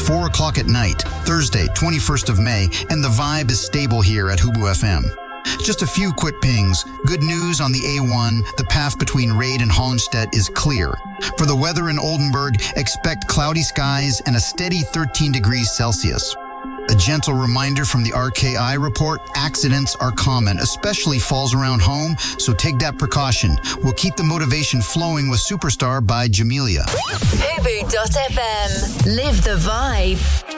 4 o'clock at night, Thursday, 21st of May, and the vibe is stable here at Hubu FM. Just a few quick pings. Good news on the A1, the path between Raid and Hollenstedt is clear. For the weather in Oldenburg, expect cloudy skies and a steady 13 degrees Celsius. A gentle reminder from the RKI report, accidents are common, especially falls around home, so take that precaution. We'll keep the motivation flowing with Superstar by Jamelia. Hubu.fm. Live the vibe.